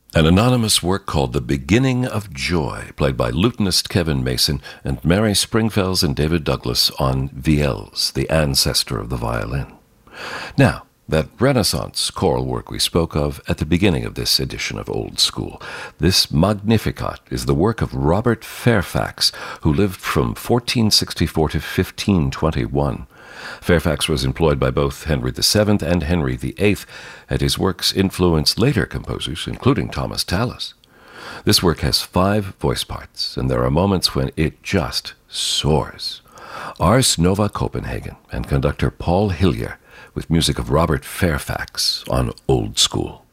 An anonymous work called The Beginning of Joy, played by lutenist Kevin Mason and Mary Springfells and David Douglas on viels, the ancestor of the violin. Now, that Renaissance choral work we spoke of at the beginning of this edition of Old School. This Magnificat is the work of Robert Fairfax, who lived from 1464 to 1521. Fairfax was employed by both Henry VII and Henry VIII, and his works influenced later composers, including Thomas Tallis. This work has 5 voice parts, and there are moments when it just soars. Ars Nova Copenhagen and conductor Paul Hillier with music of Robert Fairfax on Old School.